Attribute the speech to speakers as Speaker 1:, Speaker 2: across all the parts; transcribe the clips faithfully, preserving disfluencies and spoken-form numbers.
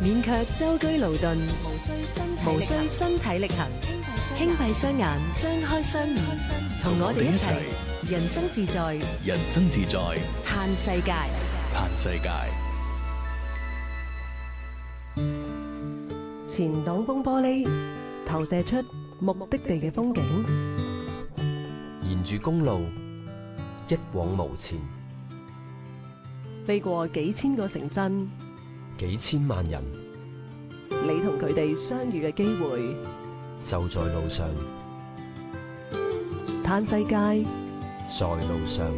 Speaker 1: 免卻舟車勞頓，無需身體無需身體力行，輕閉雙眼，張開雙耳，同我哋一齊人生自在，
Speaker 2: 人生自在，
Speaker 1: 嘆世界，
Speaker 2: 嘆世界。
Speaker 3: 前擋風玻璃投射出目的地嘅風景，
Speaker 4: 沿住公路一往無前，
Speaker 3: 飛過幾千個城鎮，
Speaker 4: 幾千萬人，
Speaker 3: 你同佢哋相遇嘅機會
Speaker 4: 就在路上。
Speaker 3: 嘆世界，
Speaker 4: 在路上。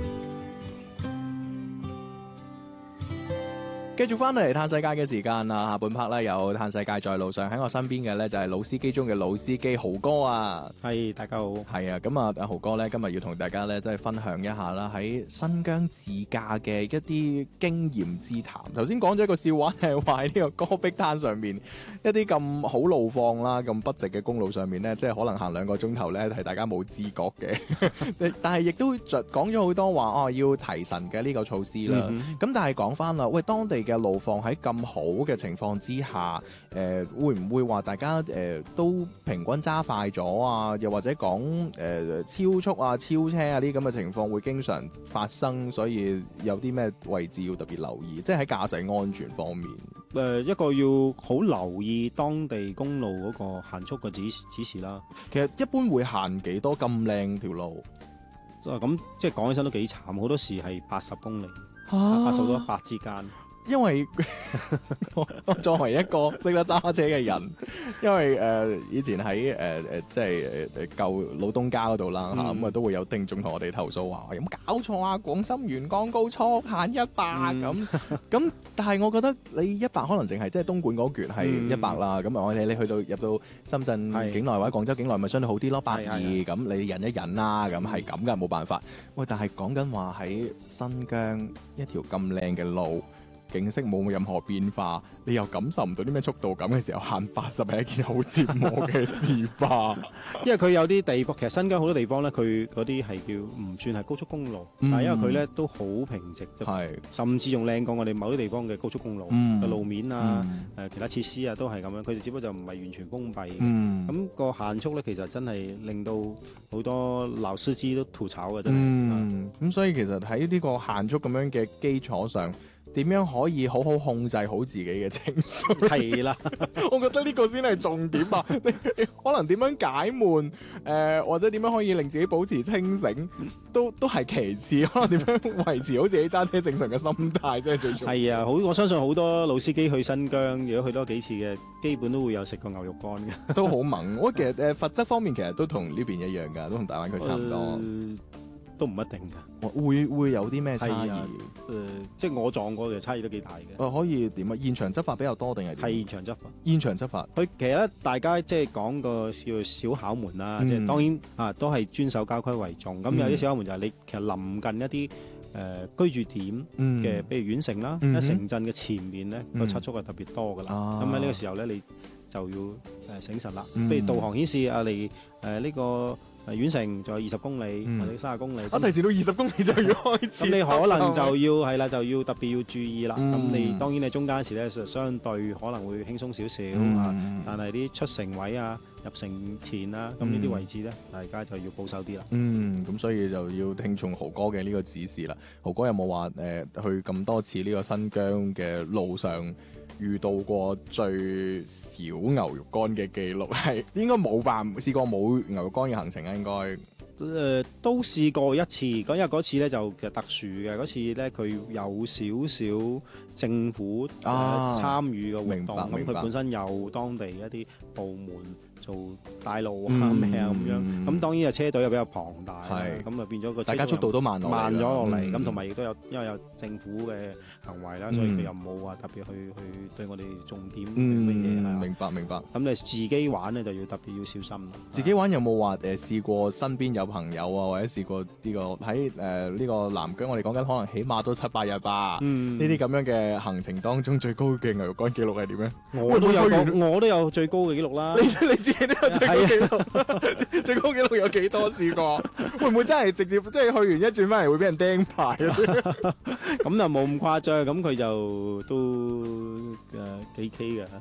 Speaker 5: 繼續翻嚟嘆世界嘅時間啦，下半 part 咧有嘆世界在路上，喺我身邊嘅咧就係老司機中嘅老司機豪哥啊。
Speaker 6: 係，大家好。
Speaker 5: 係啊，咁啊，阿豪哥咧今日要同大家咧即係分享一下啦，喺新疆自駕嘅一啲經驗之談。頭先講咗一個笑話，係話喺呢個戈壁灘上面一啲咁好路況啦，咁筆直嘅公路上面咧，即係可能行兩個鐘頭咧係大家冇知覺嘅，但係亦都講咗好多話哦，要提神嘅呢個措施啦。咁、嗯、但係講翻啦，喂，當地嘅路況喺咁好嘅情況之下，誒、呃、會唔會話大家誒、呃、都平均揸快咗啊？又或者講誒、呃、超速啊、超車啊呢啲咁嘅情況會經常發生，所以有啲咩位置要特別留意？即係喺駕駛安全方面，誒、
Speaker 6: 呃、一個要好留意當地公路嗰個限速嘅指指示啦。
Speaker 5: 其實一般會限幾多咁靚條路？
Speaker 6: 咁即係講起身都幾慘，好多時係八十公里，八十到一百之間。
Speaker 5: 因為我作為一個識得揸車嘅人，因為誒、呃、以前喺誒誒即係誒舊老東家嗰度啦嚇，咁啊、嗯、都會有聽眾同我哋投訴話有冇搞錯啊？廣深沿江高速限一百咁咁，但係我覺得你一百可能淨係即係東莞嗰橛係一百啦，咁啊、嗯、我哋你去到入到深圳境內或者廣州境內咪相對好啲咯，百二咁你忍一忍啦，咁係咁噶，冇辦法。喂，但係講緊話喺新疆一條咁靚嘅路，景色冇任何變化，你又感受唔到啲咩速度感嘅時候，限八十係一件好折磨嘅事吧？
Speaker 6: 因為佢有啲地方，其實新疆好多地方咧，佢嗰啲係叫唔算係高速公路，嗯、但係因為佢咧都好平直，係甚至仲靚過我哋某啲地方嘅高速公路嘅、嗯、路面啊，誒、嗯、其他設施啊都係咁樣。佢哋只不過就唔係完全封閉嘅。咁、嗯、個限速咧，其實真係令到好多老司機都吐槽嘅，真係。咁、
Speaker 5: 嗯嗯、所以其實喺呢個限速咁樣嘅基礎上，點樣可以好好控制好自己嘅情緒？係啦，我覺得呢個先係重點啊！你可能點樣解悶，誒、呃、或者點樣可以令自己保持清醒，都都係其次。可能點樣維持好自己揸車正常嘅心態，真係最重要。係
Speaker 6: 啊，好，我相信好多老司機去新疆，如果去多幾次嘅，基本都會有食過牛肉乾嘅，
Speaker 5: 都好猛。我其實誒罰則方面其實都同呢邊一樣㗎，都同大灣區差唔多。呃
Speaker 6: 都唔一定㗎，
Speaker 5: 會會有啲咩差異？誒、
Speaker 6: 呃，即係我撞過嘅差異都幾大嘅。
Speaker 5: 誒、呃，可以點啊？現場執法比較多定係點？
Speaker 6: 係現場執法。現
Speaker 5: 場執法。
Speaker 6: 佢其實咧，大家即係講個叫小考門啦，嗯、即係當然啊，都係遵守郊區為重。咁、嗯、有啲小考門就係你其實臨近一啲誒、呃、居住點嘅，比、嗯、如縣城啦，喺、嗯、城鎮嘅前面咧，個測速係特別多㗎啦。咁喺呢個時候咧，你就要誒醒神啦。譬、嗯、如導航顯示啊，離誒呢個。誒縣城仲有二十公里、嗯、或者三十公里，
Speaker 5: 我提示到二十公里就要開始。
Speaker 6: 咁你可能就要係啦，就要特別要注意啦。咁、嗯、你當然你中間時咧就相對可能會輕鬆少少啊，但係啲出城位啊、入城前啊，咁呢啲位置咧，大家就要保守啲啦。
Speaker 5: 嗯，咁所以就要聽從豪哥嘅呢個指示啦。豪哥有冇話誒去咁多次呢個新疆嘅路上遇到過最少牛肉乾嘅記錄？係應該冇吧？試過冇牛肉乾嘅行程啊？應該誒、
Speaker 6: 呃、都試過一次，咁因為嗰次咧就其實特殊嘅，嗰次咧佢有少少政府誒、啊呃、參與嘅活動，咁佢本身有當地一啲部門做帶路啊咩啊咁樣，咁當然啊車隊又比較龐大，咁啊變咗個
Speaker 5: 大家速度都慢
Speaker 6: 慢咗落嚟，咁同埋亦都有因為有政府嘅行為啦，所以佢又冇話特別去去對我哋重點乜嘢係明
Speaker 5: 白明白。
Speaker 6: 咁你自己玩咧就要特別要小心。
Speaker 5: 自己玩有冇話誒試過身邊有朋友啊，或者試過呢個喺誒呢個南疆，我哋講緊可能起碼都七八日吧。呢啲咁樣嘅行程當中，最高嘅牛肉乾記錄係點咧？
Speaker 6: 我都有我都有最高嘅記錄啦。
Speaker 5: 你你自己都有最高記錄，最高紀錄有幾多試過？會唔會真係直接即係去完一轉翻嚟會俾人釘牌？
Speaker 6: 咁就冇咁誇張，咁佢就都誒幾 K 嘅。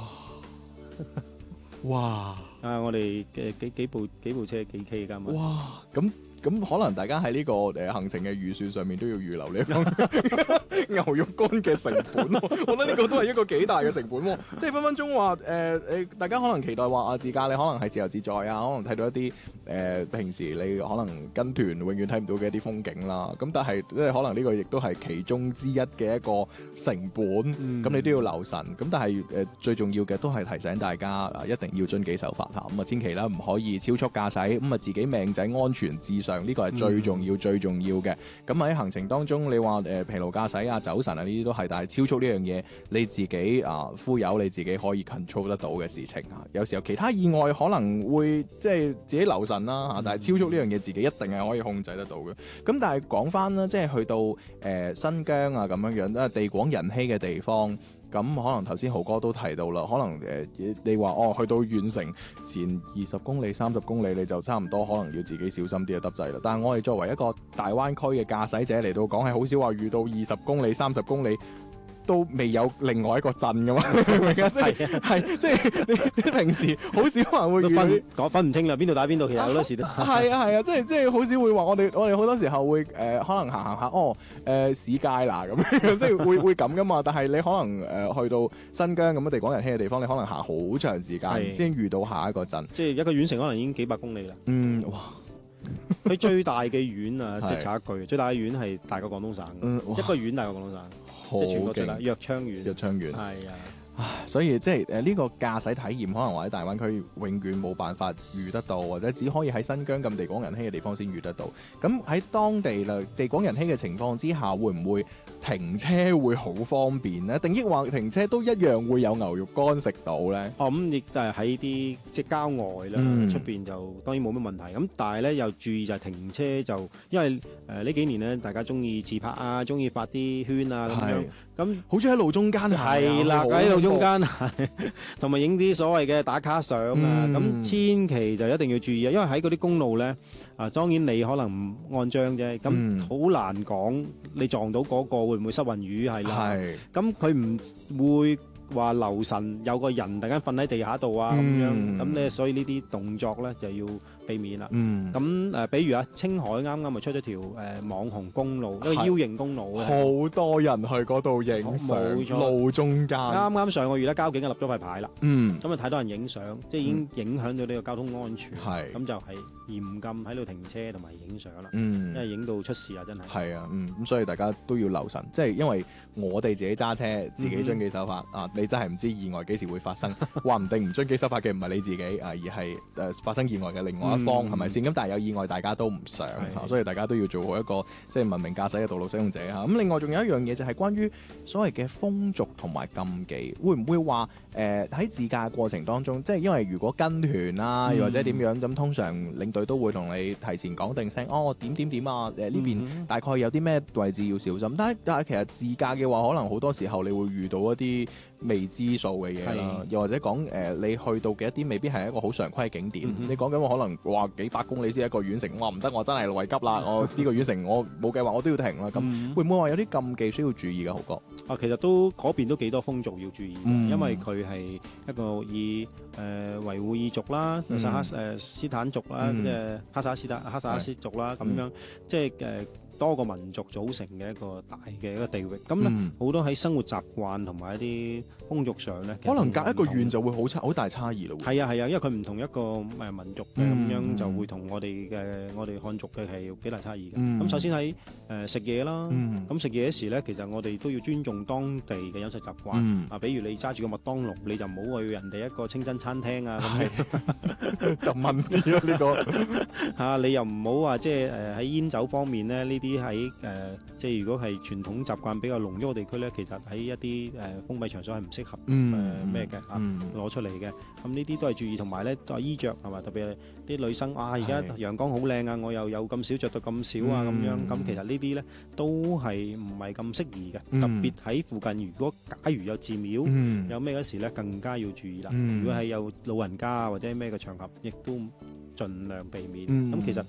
Speaker 5: 哇！
Speaker 6: 啊，我哋嘅幾幾部幾部車幾 K 㗎嘛？
Speaker 5: 哇！咁咁可能大家喺呢個誒行程嘅預算上面都要預留呢一個牛肉乾嘅成本喎，我覺得呢個都係一個幾大嘅成本喎，即係分分鐘話誒誒，大家可能期待話啊自駕你可能係自由自在啊，可能睇到一啲誒、呃、平時你可能跟團永遠睇唔到嘅一啲風景啦，咁但係即係可能呢個亦都係其中之一嘅一個成本，咁、嗯、你都要留神，咁但係誒、呃、最重要嘅都係提醒大家啊，一定要遵紀守法嚇，咁啊千祈啦唔可以超速駕駛，咁啊自己命仔安全至上。呢個係最重要、嗯、最重要嘅。咁喺行程當中，你話誒、呃、疲勞駕駛啊、走神啊呢啲都係，但係超速呢樣嘢你自己啊忽悠你自己可以 control 得到嘅事情啊。有時候其他意外可能會即係自己留神啦嚇、啊，但係超速呢樣嘢自己一定係可以控制得到嘅。咁但係講翻啦，即係去到誒、呃、新疆啊咁樣樣，啊地廣人稀嘅地方。咁可能頭先豪哥都提到啦，可能誒、呃、你話哦去到縣城前二十公里、三十公里你就差唔多可能要自己小心啲就得滯啦。但係我哋作為一個大灣區嘅駕駛者嚟到講，係好少話遇到二十公里、三十公里都未有另外一個鎮噶嘛，明唔明啊？即係係即係你平時好少話會遇到啲
Speaker 6: 講分唔清啦，邊度打邊度，其實好多時都
Speaker 5: 係啊係啊，即係即係好少會話我哋我哋好多時候會誒、呃、可能行行下哦誒、呃、市街啦咁樣，即係會會咁噶嘛。但係你可能誒、呃、去到新疆咁嘅地廣人稀嘅地方，你可能行好長時間先遇到下一個鎮，即
Speaker 6: 係一個縣城可能已經幾百公里啦。
Speaker 5: 嗯，哇！
Speaker 6: 佢最大嘅縣啊，即係插一句，最大嘅縣係大過廣東省，嗯、一個縣大過廣東省。即係全國最大，藥昌縣。
Speaker 5: 藥昌縣。
Speaker 6: 係啊。
Speaker 5: 所以即係誒呢個駕駛體驗，可能話喺大灣區永遠冇辦法遇得到，或者只可以喺新疆咁地廣人稀嘅地方先遇得到。咁喺當地啦，地廣人稀嘅情況之下，會唔會停車會好方便呢？定抑或停車都一樣會有牛肉乾食到呢？
Speaker 6: 哦，咁亦都係喺啲即係郊外啦，出邊、嗯、就當然冇乜問題。咁但係咧又注意就係停車就，因為誒呢、呃、幾年咧大家中意自拍啊，中意發啲圈啊咁樣。咁
Speaker 5: 好似喺路中間
Speaker 6: 係啦，喺路中間同埋影啲所謂嘅打卡相啊。咁、嗯、千祈就一定要注意啊，因為喺嗰啲公路咧啊，當然你可能唔按章啫，咁好、嗯、難講你撞到嗰個會唔會失魂魚係啦。咁佢唔會話留神有個人突然間瞓喺地下度啊咁、嗯、樣，咁咧所以呢啲動作咧就要避免啦。咁誒、嗯呃，比如啊，青海啱啱咪出咗條誒、呃、網紅公路，是一個 U 型公路，
Speaker 5: 好多人去嗰度影相，冇錯，路中間。啱
Speaker 6: 啱上個月咧，交警啊立咗塊牌啦。嗯，咁啊太多人影相，即係已經影響到呢個交通安全。係、嗯，咁就係嚴禁喺度停車同埋影相啦。嗯，因為影到出事啊，真係。係
Speaker 5: 啊，嗯，咁所以大家都要留神，即係因為我哋自己揸車，自己遵紀守法、嗯、啊，你真係唔知意外幾時會發生，話唔定唔遵紀守法嘅唔係你自己啊，而係誒發生意外嘅另外一方，係咪先？咁但係有意外，大家都唔想，的所以大家都要做好一個即係文明駕駛嘅道路使用者嚇。咁另外仲有一樣嘢就係關於所謂嘅風俗同埋禁忌，會唔會話誒喺自駕過程當中，即係因為如果跟團啊，又或者點樣咁，通常領隊都會同你提前講定聲，哦點點點啊，誒呢邊大概有啲咩位置要小心。但係但係其實自駕嘅話，可能好多時候你會遇到一啲未知數嘅嘢啦，的又或者講誒、呃、你去到嘅一啲未必係一個好常規嘅景點，嗯、你講緊可能話幾百公里先一個縣城，我話唔得，我真係為急啦，我呢個縣城我冇計劃，我都要停啦。咁、嗯、會唔會話有啲禁忌需要注意嘅？豪哥
Speaker 6: 啊，其實都嗰邊都幾多風俗要注意，嗯、因為佢係一個以誒、呃、維吾爾族啦、薩克誒斯坦族啦，嗯、即係哈薩斯坦哈薩斯族啦，咁、嗯、樣即係誒。呃多個民族組成嘅一個大嘅一個地域，咁咧好多喺生活習慣同埋一啲風俗上咧，
Speaker 5: 可能隔一個縣就會好差好大差異咯。
Speaker 6: 係啊係啊，因為佢唔同一個誒民族嘅，咁、嗯、樣就會同我哋嘅我哋漢族嘅係有幾大差異嘅。咁、嗯、首先喺誒食嘢啦，咁食嘢嗰時咧，其實我哋都要尊重當地嘅飲食習慣。啊、嗯，比如你揸住個麥當勞，你就唔好去人哋一個清真餐廳啊，咁
Speaker 5: 就問啲咯呢個
Speaker 6: 嚇，你又唔好話即係誒喺煙酒方面咧呢啲。啲喺誒，即係如果係傳統習慣比較濃郁嘅地區咧，其實喺一啲誒封閉場所係唔適合誒咩嘅嚇攞出嚟嘅。咁呢啲都係注意，同埋咧都係衣着係嘛，特別係啲女生啊，而家陽光好靚啊，我又有咁少着到咁少啊咁樣。咁其實呢啲咧都係唔係咁適宜嘅。特別喺附近，如果假如有寺廟，有咩嗰時咧，更加要注意啦。如果係有老人家或者咩嘅場合，亦都盡量避免。咁其實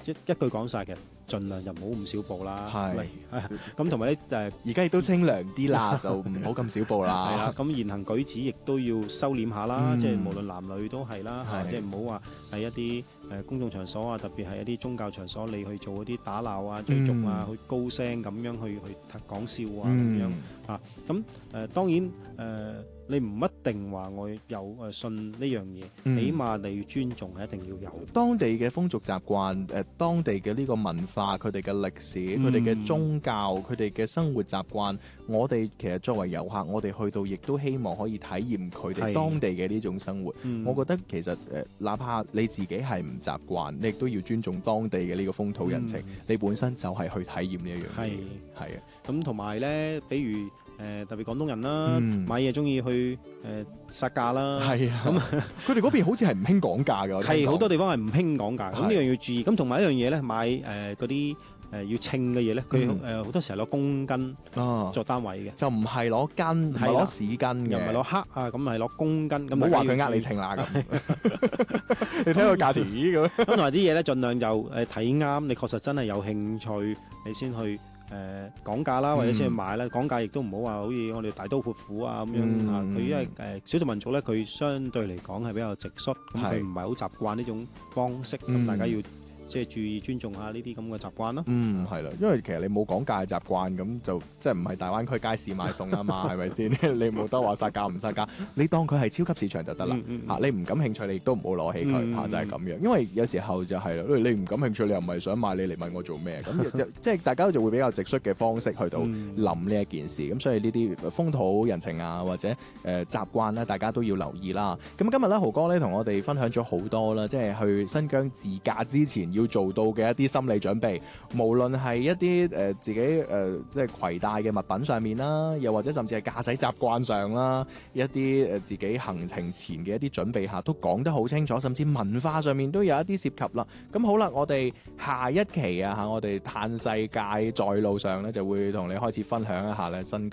Speaker 6: 一一句講晒，其實盡量就唔好咁少報啦。
Speaker 5: 係
Speaker 6: 咁同埋咧誒，
Speaker 5: 而家亦都清涼啲啦，就唔好咁少報啦。
Speaker 6: 係啦，咁言行舉止亦都要收斂下啦，
Speaker 5: 嗯
Speaker 6: 即係無論男女都係啦，
Speaker 5: 係
Speaker 6: 即係唔好話喺一啲誒公眾場所啊，特別係一啲宗教場所，你去做一啲打鬧啊、追逐啊、
Speaker 5: 嗯
Speaker 6: 去高聲咁樣去去講笑啊咁
Speaker 5: 嗯
Speaker 6: 樣啊。咁誒當然誒。你唔一定話我有誒信呢樣嘢，
Speaker 5: 嗯
Speaker 6: 起碼你要尊重係一定要有。
Speaker 5: 當地嘅風俗習慣，誒、當地嘅呢個文化，佢哋嘅歷史，佢哋嘅宗教，佢哋嘅生活習慣，我哋其實作為遊客，我哋去到亦都希望可以體驗佢哋
Speaker 6: 係
Speaker 5: 當地嘅呢種生活。
Speaker 6: 嗯
Speaker 5: 我覺得其實誒、呃，哪怕你自己係唔習慣，你亦都要尊重當地嘅呢個風土人情。
Speaker 6: 嗯
Speaker 5: 你本身就係去體驗呢一樣
Speaker 6: 係
Speaker 5: 嘢，係啊，
Speaker 6: 咁同埋咧，比如誒、呃、特別廣東人啦，
Speaker 5: 嗯
Speaker 6: 買嘢中意去誒、呃、殺價啦，
Speaker 5: 係啊。咁佢哋嗰邊好似係唔興講價㗎，我聽講
Speaker 6: 係好多地方係唔興講價，咁呢
Speaker 5: 係
Speaker 6: 樣要注意。咁同埋一樣嘢咧，買誒嗰啲誒要稱嘅嘢咧，佢
Speaker 5: 嗯
Speaker 6: 誒好多時候攞公斤
Speaker 5: 啊，
Speaker 6: 作單位嘅，
Speaker 5: 就唔係攞斤，唔係
Speaker 6: 係啦
Speaker 5: 攞市斤嘅，
Speaker 6: 又唔係攞克啊，咁係攞公斤。咁
Speaker 5: 唔好話佢呃你
Speaker 6: 稱。
Speaker 5: 稱啦咁。你睇個價錢咦咁。
Speaker 6: 咁同埋啲嘢咧，盡量就誒睇啱，你確實真係有興趣，你先去誒、呃、講價啦，或者先去買啦。講價亦都唔好話好似我哋大刀闊斧啊咁樣、
Speaker 5: 嗯
Speaker 6: 啊。佢因為誒、呃、少數民族咧，佢相對嚟講係比較直率，咁
Speaker 5: 係
Speaker 6: 佢唔係好習慣呢種方式，咁、
Speaker 5: 嗯
Speaker 6: 大家要即係注意尊重下呢啲咁嘅習慣啦。
Speaker 5: 嗯，係啦，因為其實你冇講價嘅習慣，咁就即係唔係大灣區街市買餸啊嘛，係咪先？你冇得話殺價唔殺價，你當佢係超級市場就得啦
Speaker 6: 嗯嗯嗯
Speaker 5: 嚇。你唔感興趣，你亦都唔好攞起佢
Speaker 6: 嗯
Speaker 5: 嚇，就係咁樣。因為有時候就係啦，你唔感興趣，你又唔係想買，你嚟問我做咩？咁就即係大家就會比較直率嘅方式去到
Speaker 6: 嗯
Speaker 5: 諗呢一件事。咁所以呢啲風土人情啊，或者誒、呃、習慣咧，大家都要留意啦。咁今日咧，豪哥咧同我哋分享咗好多啦，即係去新疆自駕之前要做到嘅一啲心理準備，無論係一啲誒、呃、自己誒、呃、即係攜帶嘅物品上面啦，又或者甚至係駕駛習慣上啦，一啲誒自己行程前嘅一啲準備下都講得好清楚，甚至文化上面都有一啲涉及啦。咁好啦，我哋下一期啊嚇，我哋嘆世界在路上咧就會同你開始分享一下咧新疆